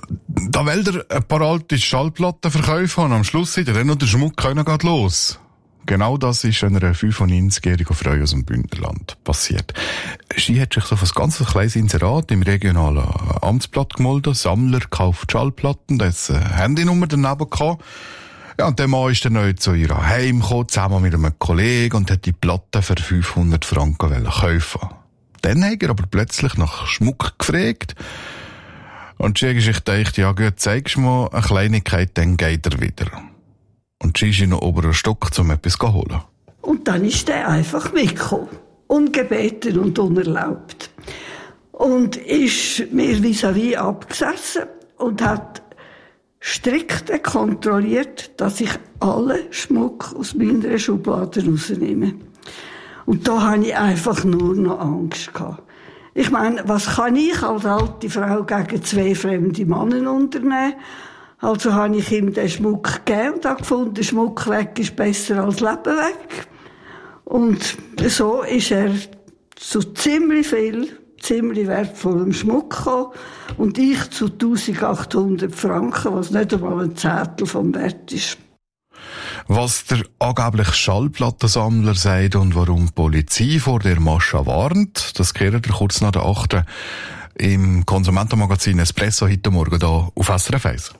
Da will er ein paar alte Schallplatten verkaufen und am Schluss sieht er dann noch den Schmuck geht los. Genau das ist einer 95-jährigen Frau aus dem Bündnerland passiert. Sie hat sich so auf ein ganz kleines Inserat im regionalen Amtsblatt gemeldet. Sammler kauft Schallplatten, da hat eine Handynummer daneben gehabt. Ja, und der Mann ist dann neu zu ihr heim gekommen, zusammen mit einem Kollegen, und hat die Platte für 500 Franken kaufen. Dann hat er aber plötzlich nach Schmuck gefragt. Und sie hat sich gedacht, ja gut, zeigst du mir eine Kleinigkeit, dann geht er wieder. Und sie ist in den oberen Stock, um etwas zu holen. Und dann ist er einfach mitgekommen. Ungebeten und unerlaubt. Und ist mir vis-à-vis abgesessen und hat strikt kontrolliert, dass ich alle Schmuck aus meiner Schublade rausnehme. Und da hatte ich einfach nur noch Angst gehabt. Ich meine, was kann ich als alte Frau gegen 2 fremde Männer unternehmen? Also habe ich ihm den Schmuck gegeben und habe gefunden, der Schmuck weg ist besser als Leben weg. Und so ist er zu ziemlich wertvollem Schmuck gekommen und ich zu 1800 Franken, was nicht einmal ein Zehntel vom Wert ist. Was der angebliche Schallplattensammler sagt und warum die Polizei vor der Masche warnt, das kehrt ihr kurz nach der 8. im Konsumentenmagazin Espresso heute Morgen hier auf SRF 1.